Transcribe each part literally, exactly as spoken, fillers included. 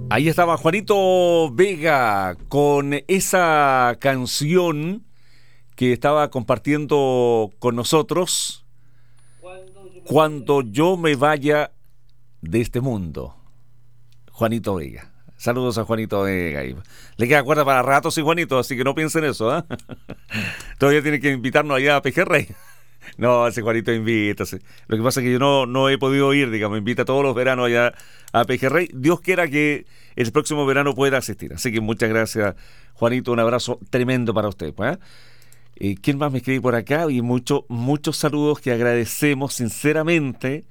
Ahí estaba Juanito Vega con esa canción que estaba compartiendo con nosotros, Cuando yo me vaya de este mundo. Juanito Vega. Saludos a Juanito Vega. Le queda cuerda para rato, sí, Juanito, así que no piensen eso, ¿eh? Todavía tiene que invitarnos allá a Pejerrey. No, ese Juanito invita. Sí. Lo que pasa es que yo no, no he podido ir, digamos, invita todos los veranos allá a Pejerrey. Dios quiera que el próximo verano pueda asistir. Así que muchas gracias, Juanito. Un abrazo tremendo para usted. ¿eh? Eh, ¿Quién más me escribe por acá? Y mucho, muchos saludos que agradecemos sinceramente.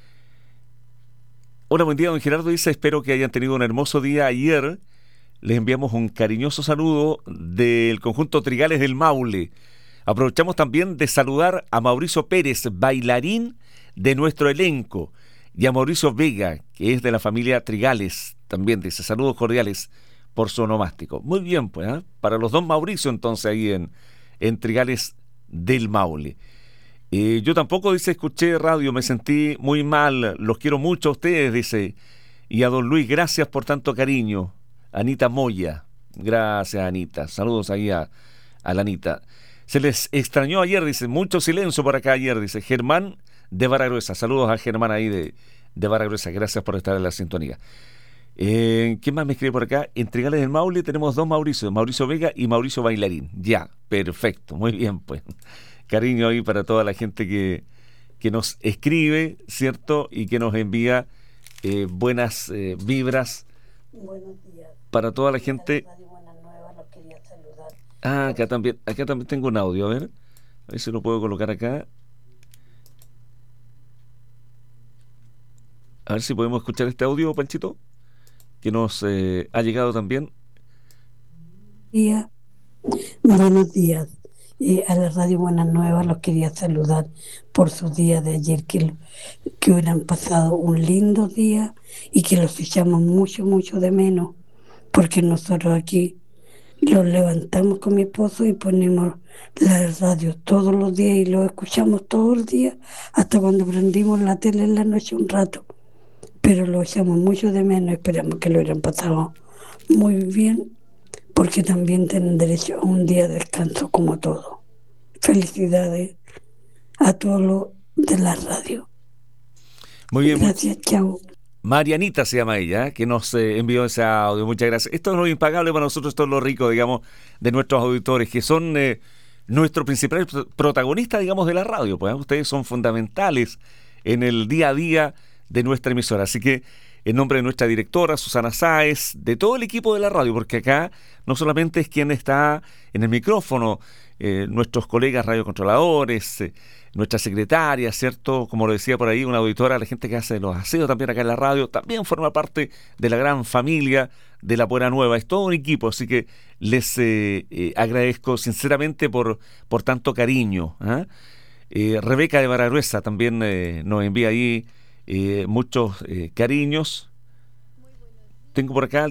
Hola, buen día, don Gerardo. Dice, espero que hayan tenido un hermoso día ayer. Les enviamos un cariñoso saludo del conjunto Trigales del Maule. Aprovechamos también de saludar a Mauricio Pérez, bailarín de nuestro elenco, y a Mauricio Vega, que es de la familia Trigales, también dice saludos cordiales por su onomástico. Muy bien, pues, ¿eh? Para los dos Mauricio, entonces, ahí en, en Trigales del Maule. Eh, yo tampoco, dice, escuché radio, me sentí muy mal, los quiero mucho a ustedes, dice, y a don Luis, gracias por tanto cariño. Anita Moya, gracias, Anita, saludos ahí a, a la Anita. Se les extrañó ayer, dice, mucho silencio por acá ayer, dice Germán de Baragruesa. Saludos a Germán ahí de, de Baragruesa, gracias por estar en la sintonía. Eh, ¿Quién más me escribe por acá? En Trigales del Maule tenemos dos Mauricio, Mauricio Vega y Mauricio Bailarín. Ya, perfecto, muy bien, pues. Cariño ahí para toda la gente que, que nos escribe, ¿cierto? Y que nos envía eh, buenas eh, vibras. Buenos días. Para toda la gente. Ah, acá también, acá también tengo un audio, a ver, a ver si lo puedo colocar acá. A ver si podemos escuchar este audio, Panchito, que nos eh, ha llegado también. Día. Buenos días. Eh, a la radio Buenas Nuevas los quería saludar por su día de ayer, que, que hubieran pasado un lindo día y que los echamos mucho, mucho de menos, porque nosotros aquí los levantamos con mi esposo y ponemos la radio todos los días y lo escuchamos todo el día, hasta cuando prendimos la tele en la noche un rato. Pero lo echamos mucho de menos, esperamos que lo hubieran pasado muy bien, porque también tienen derecho a un día de descanso como todos. Felicidades a todos los de la radio. Muy bien. Gracias, mu- chao. Marianita se llama ella, ¿eh? Que nos eh, envió ese audio. Muchas gracias. Esto es lo impagable para nosotros, esto es lo rico, digamos, de nuestros auditores, que son eh, nuestros principales protagonistas, digamos, de la radio. Pues, ¿eh? Ustedes son fundamentales en el día a día de nuestra emisora. Así que, en nombre de nuestra directora, Susana Sáez, de todo el equipo de la radio, porque acá no solamente es quien está en el micrófono, eh, nuestros colegas radiocontroladores, eh, nuestra secretaria, ¿cierto? Como lo decía por ahí, una auditora, la gente que hace los aseos también acá en la radio, también forma parte de la gran familia de La Buena Nueva. Es todo un equipo, así que les eh, eh, agradezco sinceramente por, por tanto cariño. ¿eh? Eh, Rebeca de Baragruesa también eh, nos envía ahí eh, muchos eh, cariños. Tengo por acá